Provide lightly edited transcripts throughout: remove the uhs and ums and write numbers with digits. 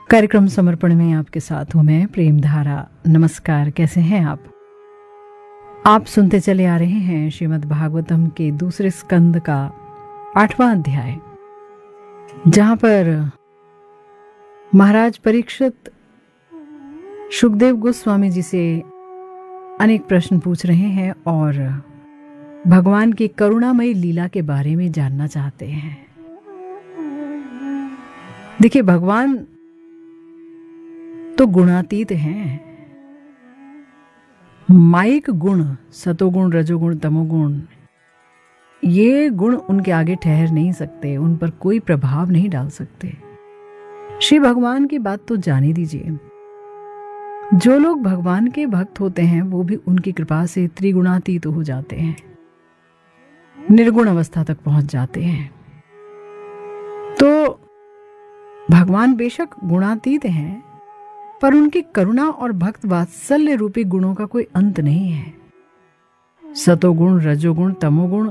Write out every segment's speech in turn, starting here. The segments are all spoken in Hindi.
कार्यक्रम समर्पण में आपके साथ हूं मैं प्रेम धारा। नमस्कार, कैसे हैं आप? आप सुनते चले आ रहे हैं श्रीमद् भागवतम के दूसरे स्कंद का 8वां अध्याय, जहां पर महाराज परीक्षित शुकदेव गोस्वामी जी से अनेक प्रश्न पूछ रहे हैं और भगवान की करुणामयी लीला के बारे में जानना चाहते हैं। देखिए, भगवान तो गुणातीत हैं। माइक गुण, सतोगुण, रजोगुण, तमोगुण, ये गुण उनके आगे ठहर नहीं सकते, उन पर कोई प्रभाव नहीं डाल सकते। श्री भगवान की बात तो जाने दीजिए। जो लोग भगवान के भक्त होते हैं वो भी उनकी कृपा से त्रिगुणातीत हो जाते हैं, निर्गुण अवस्था तक पहुंच जाते हैं। तो भगवान बेशक गुणातीत हैं, पर उनकी करुणा और भक्त वात्सल्य रूपी गुणों का कोई अंत नहीं है। सतोगुण, रजोगुण, तमोगुण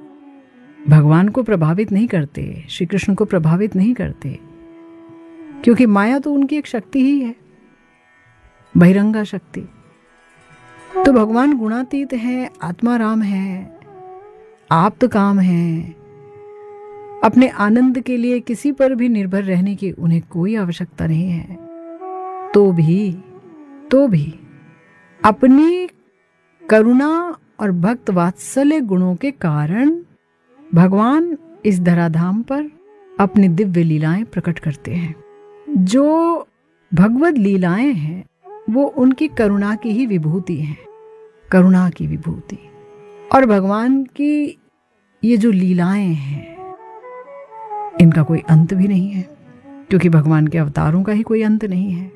भगवान को प्रभावित नहीं करते, श्री कृष्ण को प्रभावित नहीं करते, क्योंकि माया तो उनकी एक शक्ति ही है, बहिरंगा शक्ति। तो भगवान गुणातीत है, आत्माराम है, आप्त काम है। अपने आनंद के लिए किसी पर भी निर्भर रहने की उन्हें कोई आवश्यकता नहीं है। तो भी अपनी करुणा और भक्त वात्सल्य गुणों के कारण भगवान इस धराधाम पर अपनी दिव्य लीलाएं प्रकट करते हैं। जो भगवद लीलाएं हैं वो उनकी करुणा की ही विभूति है, करुणा की विभूति। और भगवान की ये जो लीलाएं हैं इनका कोई अंत भी नहीं है, क्योंकि भगवान के अवतारों का ही कोई अंत नहीं है।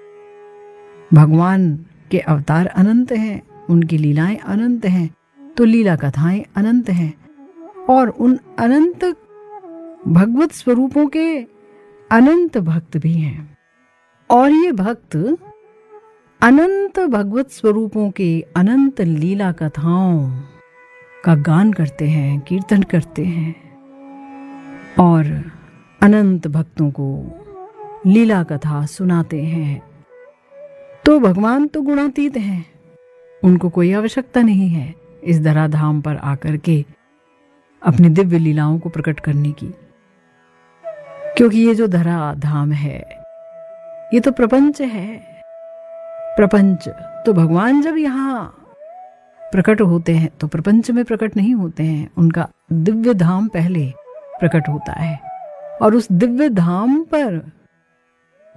भगवान के अवतार अनंत हैं, उनकी लीलाएं अनंत हैं, तो लीला कथाएं अनंत हैं। और उन अनंत भगवत स्वरूपों के अनंत भक्त भी हैं। और ये भक्त अनंत भगवत स्वरूपों के अनंत लीला कथाओं का गान करते हैं, कीर्तन करते हैं और अनंत भक्तों को लीला कथा सुनाते हैं। तो भगवान तो गुणातीत हैं, उनको कोई आवश्यकता नहीं है इस धराधाम पर आकर के अपनी दिव्य लीलाओं को प्रकट करने की, क्योंकि ये जो धराधाम है ये तो प्रपंच है। प्रपंच तो भगवान जब यहाँ प्रकट होते हैं तो प्रपंच में प्रकट नहीं होते हैं, उनका दिव्य धाम पहले प्रकट होता है। और उस दिव्य धाम पर